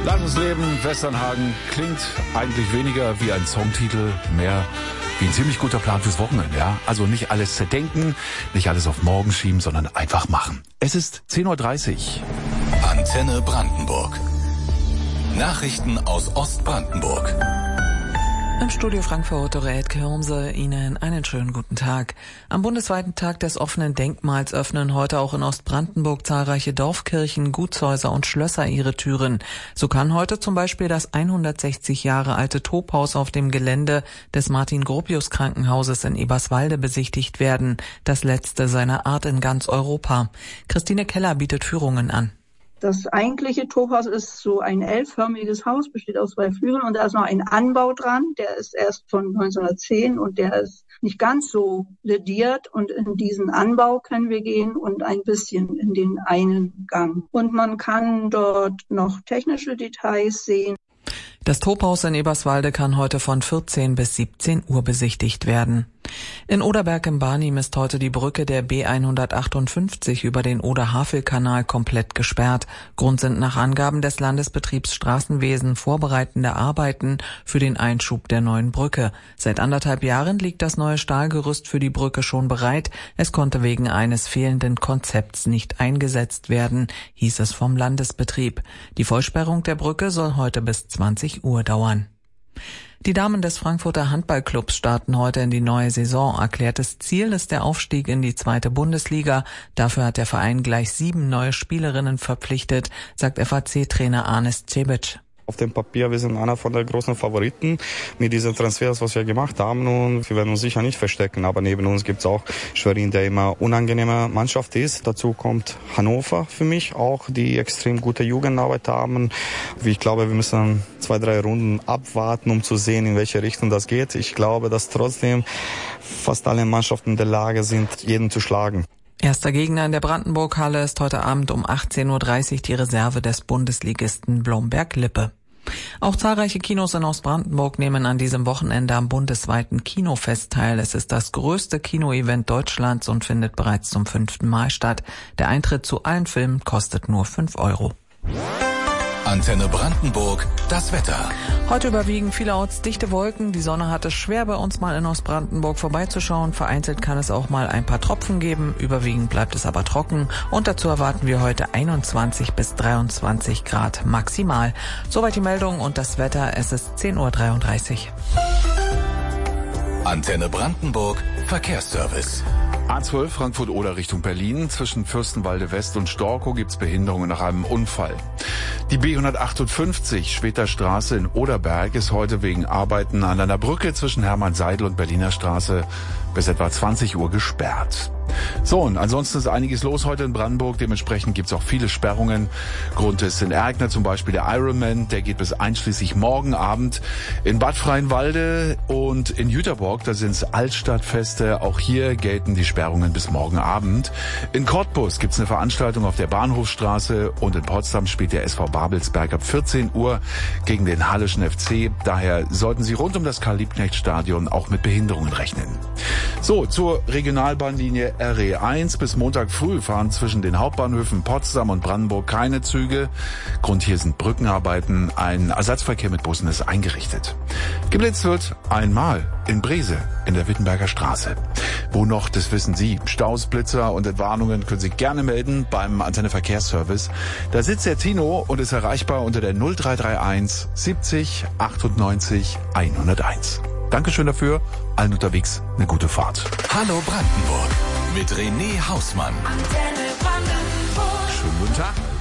Lass uns leben, Westernhagen klingt eigentlich weniger wie ein Songtitel, mehr wie ein ziemlich guter Plan fürs Wochenende, ja? Also nicht alles zerdenken, nicht alles auf morgen schieben, sondern einfach machen. Es ist 10:30 Uhr. Antenne Brandenburg. Nachrichten aus Ostbrandenburg. Im Studio Frankfurt Elke Hirmse, Ihnen einen schönen guten Tag. Am bundesweiten Tag des offenen Denkmals öffnen heute auch in Ostbrandenburg zahlreiche Dorfkirchen, Gutshäuser und Schlösser ihre Türen. So kann heute zum Beispiel das 160 Jahre alte Tobhaus auf dem Gelände des Martin-Gropius-Krankenhauses in Eberswalde besichtigt werden, das letzte seiner Art in ganz Europa. Christine Keller bietet Führungen an. Das eigentliche Tobhaus ist so ein L-förmiges Haus, besteht aus 2 Flügeln und da ist noch ein Anbau dran. Der ist erst von 1910 und der ist nicht ganz so lediert. Und in diesen Anbau können wir gehen und ein bisschen in den Eingang. Und man kann dort noch technische Details sehen. Das Tobhaus in Eberswalde kann heute von 14 bis 17 Uhr besichtigt werden. In Oderberg im Barnim ist heute die Brücke der B158 über den Oder-Havel-Kanal komplett gesperrt. Grund sind nach Angaben des Landesbetriebs Straßenwesen vorbereitende Arbeiten für den Einschub der neuen Brücke. Seit 1,5 Jahren liegt das neue Stahlgerüst für die Brücke schon bereit. Es konnte wegen eines fehlenden Konzepts nicht eingesetzt werden, hieß es vom Landesbetrieb. Die Vollsperrung der Brücke soll heute bis 20 Uhr dauern. Die Damen des Frankfurter Handballclubs starten heute in die neue Saison. Erklärtes Ziel ist der Aufstieg in die 2. Bundesliga. Dafür hat der Verein gleich 7 neue Spielerinnen verpflichtet, sagt FAC-Trainer Anis Cebic. Auf dem Papier, wir sind einer von den großen Favoriten mit diesen Transfers, was wir gemacht haben, und wir werden uns sicher nicht verstecken. Aber neben uns gibt's auch Schwerin, der immer unangenehme Mannschaft ist. Dazu kommt Hannover für mich auch, die extrem gute Jugendarbeit haben. Ich glaube, wir müssen 2-3 Runden abwarten, um zu sehen, in welche Richtung das geht. Ich glaube, dass trotzdem fast alle Mannschaften in der Lage sind, jeden zu schlagen. Erster Gegner in der Brandenburg-Halle ist heute Abend um 18:30 Uhr die Reserve des Bundesligisten Blomberg-Lippe. Auch zahlreiche Kinos in Ostbrandenburg nehmen an diesem Wochenende am bundesweiten Kinofest teil. Es ist das größte Kinoevent Deutschlands und findet bereits zum 5. Mal statt. Der Eintritt zu allen Filmen kostet nur 5 Euro. Antenne Brandenburg, das Wetter. Heute überwiegen vielerorts dichte Wolken. Die Sonne hat es schwer, bei uns mal in Ostbrandenburg vorbeizuschauen. Vereinzelt kann es auch mal ein paar Tropfen geben. Überwiegend bleibt es aber trocken. Und dazu erwarten wir heute 21 bis 23 Grad maximal. Soweit die Meldung und das Wetter. Es ist 10:33 Uhr. Antenne Brandenburg, Verkehrsservice. A12 Frankfurt-Oder Richtung Berlin. Zwischen Fürstenwalde West und Storkow gibt's Behinderungen nach einem Unfall. Die B158 Schweter Straße in Oderberg ist heute wegen Arbeiten an einer Brücke zwischen Hermann-Seidel und Berliner Straße bis etwa 20 Uhr gesperrt. So, und ansonsten ist einiges los heute in Brandenburg. Dementsprechend gibt's auch viele Sperrungen. Grund ist in Erkner zum Beispiel der Ironman. Der geht bis einschließlich morgen Abend. In Bad Freienwalde und in Jüterbock, da sind's Altstadtfeste. Auch hier gelten die Sperrungen bis morgen Abend. In Cottbus gibt's eine Veranstaltung auf der Bahnhofstraße. Und in Potsdam spielt der SV Babelsberg ab 14 Uhr gegen den Halleschen FC. Daher sollten Sie rund um das Karl-Liebknecht-Stadion auch mit Behinderungen rechnen. So, zur Regionalbahnlinie RE1 bis Montag früh fahren zwischen den Hauptbahnhöfen Potsdam und Brandenburg keine Züge. Grund hier sind Brückenarbeiten. Ein Ersatzverkehr mit Bussen ist eingerichtet. Geblitzt wird einmal in Brese in der Wittenberger Straße. Wo noch, das wissen Sie. Staus, Blitzer und Entwarnungen können Sie gerne melden beim Antenne Verkehrsservice. Da sitzt der Tino und ist erreichbar unter der 0331 70 98 101. Dankeschön dafür. Allen unterwegs eine gute Fahrt. Hallo Brandenburg mit René Hausmann. Schönen guten Tag.